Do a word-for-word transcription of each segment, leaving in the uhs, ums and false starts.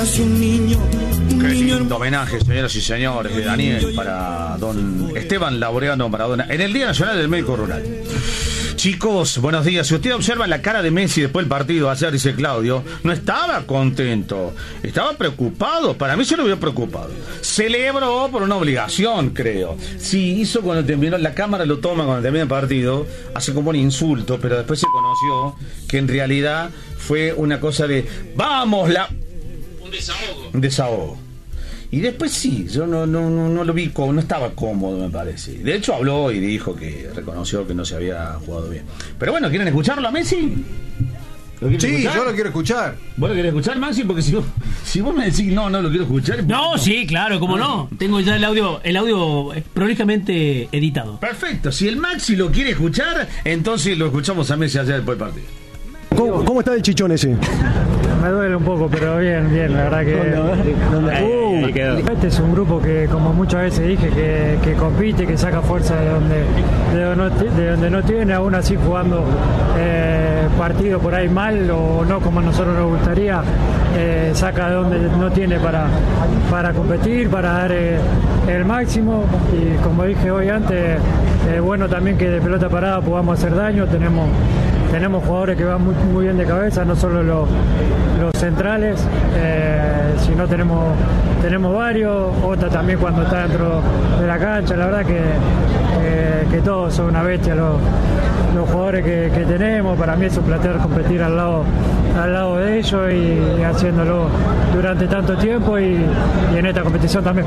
Un niño, un Qué niño lindo homenaje, señoras y señores, de Daniel para don Esteban Laureano Maradona en el Día Nacional del Médico Rural. Chicos, buenos días. Si usted observa la cara de Messi después del partido ayer, dice Claudio, no estaba contento, estaba preocupado. Para mí se lo vio preocupado. Celebró por una obligación, creo. Sí, hizo cuando terminó, la cámara lo toma cuando termina el partido, hace como un insulto, pero después se conoció que en realidad fue una cosa de ¡vamos, la... un desahogo! Un desahogo. Y después sí, yo no, no, no, no lo vi, no estaba cómodo, me parece. De hecho habló y dijo que reconoció que no se había jugado bien. Pero bueno, ¿quieren escucharlo a Messi? Sí, escuchar? Yo lo quiero escuchar. ¿Vos lo querés escuchar, Maxi? Porque si vos, si vos me decís no, no lo quiero escuchar... No, sí, claro, cómo no. Tengo ya el audio, el audio prolijamente editado. Perfecto, si el Maxi lo quiere escuchar, entonces lo escuchamos a Messi allá después del partido. ¿Cómo, ¿Cómo está el chichón ese? Me duele un poco, pero bien, bien, la verdad que... ¿Dónde, dónde? Uh, este es un grupo que, como muchas veces dije, que, que compite, que saca fuerza de donde, de donde, no, de donde no tiene, aún así jugando eh, partido por ahí mal o no como a nosotros nos gustaría, eh, saca de donde no tiene para, para competir, para dar eh, el máximo. Y como dije hoy antes, eh, bueno también que de pelota parada podamos hacer daño. Tenemos Tenemos jugadores que van muy, muy bien de cabeza, no solo los, los centrales, eh, sino tenemos, tenemos varios, otra también cuando está dentro de la cancha. La verdad que, que, que todos son una bestia los, los jugadores que, que tenemos. Para mí es un placer competir al lado, al lado de ellos y, y haciéndolo durante tanto tiempo y, y en esta competición también.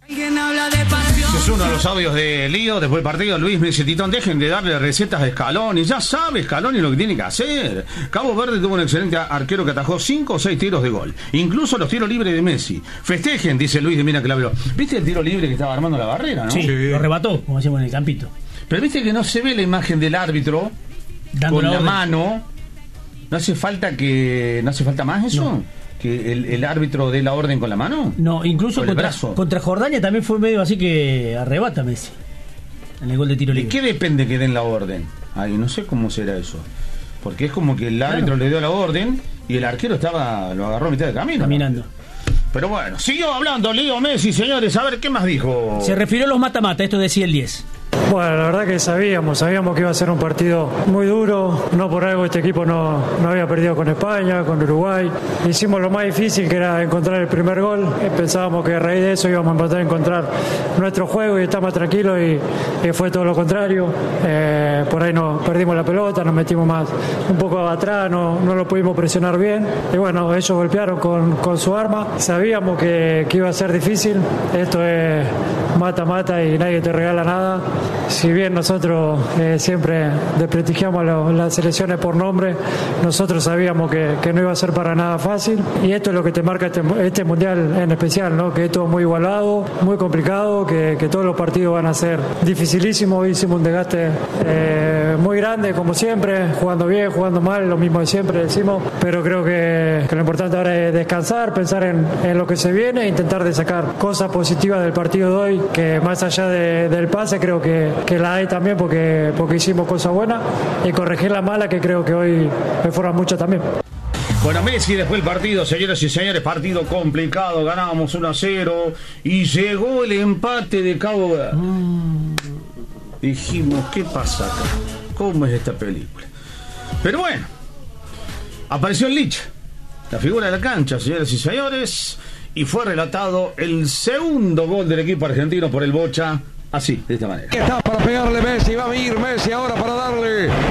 Es uno de los audios de Lío después del partido. Luis me dice: Titón, dejen de darle recetas de Scaloni. Ya sabe Scaloni lo que tiene que hacer. Cabo Verde tuvo un excelente arquero que atajó cinco o seis tiros de gol, incluso los tiros libres de Messi. Festejen, dice Luis de Mina Clavero. ¿Viste el tiro libre que estaba armando la barrera, no? Sí, sí, lo rebató, como decimos en el campito. Pero viste que no se ve la imagen del árbitro dando con la, la mano. No hace falta que no hace falta más eso. No. ¿Que el, el árbitro dé la orden con la mano? No, incluso contra, contra Jordania también fue medio así que arrebata Messi en el gol de tiro libre. ¿De qué depende que den la orden? Ay, no sé cómo será eso. Porque es como que el árbitro claro. le dio la orden y el arquero estaba lo agarró a mitad de camino. Caminando. ¿No? Pero bueno, siguió hablando Leo Messi, señores. A ver, ¿qué más dijo? Se refirió a los mata-mata, esto decía el diez. Bueno, la verdad que sabíamos, sabíamos que iba a ser un partido muy duro. No por algo este equipo no, no había perdido con España, con Uruguay. Hicimos lo más difícil, que era encontrar el primer gol. Pensábamos que a raíz de eso íbamos a empezar a encontrar nuestro juego y estar más tranquilos y, y fue todo lo contrario. Eh, por ahí nos perdimos la pelota, nos metimos más un poco atrás, no, no lo pudimos presionar bien. Y bueno, ellos golpearon con, con su arma. Sabíamos que, que iba a ser difícil. Esto es mata-mata y nadie te regala nada. Si bien nosotros eh, siempre desprestigiamos lo, las selecciones por nombre, nosotros sabíamos que, que no iba a ser para nada fácil y esto es lo que te marca este, este mundial en especial, ¿no? Que es todo muy igualado, muy complicado, que, que todos los partidos van a ser dificilísimos. Hicimos un desgaste eh, muy grande como siempre, jugando bien, jugando mal, lo mismo de siempre decimos, pero creo que, que lo importante ahora es descansar, pensar en, en lo que se viene e intentar de sacar cosas positivas del partido de hoy, que más allá de, del pase creo que que la hay también porque, porque hicimos cosas buenas y corregir la mala que creo que hoy me fueron muchas también. Bueno, Messi después del partido, señoras y señores, partido complicado, ganábamos uno a cero y llegó el empate de Cabo Verde. Mm. Dijimos, ¿qué pasa acá? ¿Cómo es esta película? Pero bueno, apareció el Lich, la figura de la cancha, señoras y señores, y fue relatado el segundo gol del equipo argentino por el Bocha. Así, de esta manera. Está para pegarle Messi, va a ir Messi ahora para darle